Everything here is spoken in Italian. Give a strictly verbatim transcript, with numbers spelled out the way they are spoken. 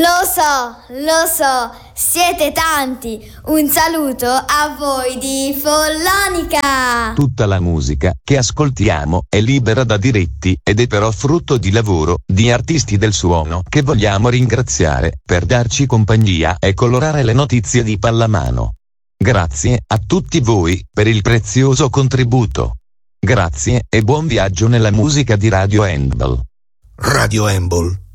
Lo so, lo so, siete tanti. Un saluto a voi di Follonica. Tutta la musica che ascoltiamo è libera da diritti ed è però frutto di lavoro di artisti del suono che vogliamo ringraziare per darci compagnia e colorare le notizie di pallamano. Grazie a tutti voi per il prezioso contributo. Grazie e buon viaggio nella musica di Radio Handball. Radio Handball.